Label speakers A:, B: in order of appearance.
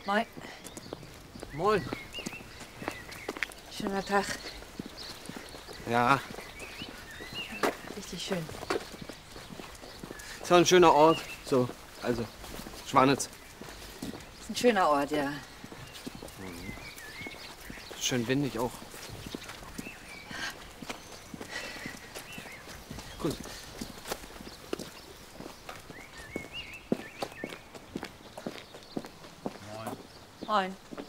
A: Moin.
B: Moin.
A: Schöner Tag.
B: Ja,
A: Richtig schön.
B: ist ja ein schöner Ort. So, also, Schwanitz.
A: Ist ein schöner Ort, ja.
B: Schön windig auch. Gut.
A: Moin.